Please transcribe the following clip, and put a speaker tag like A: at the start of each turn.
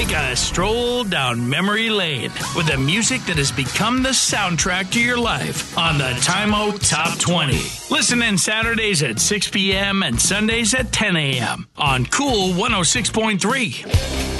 A: take a stroll down memory lane with the music that has become the soundtrack to your life on the Time Out Top 20. Listen in Saturdays at 6 p.m. and Sundays at 10 a.m. on Cool 106.3.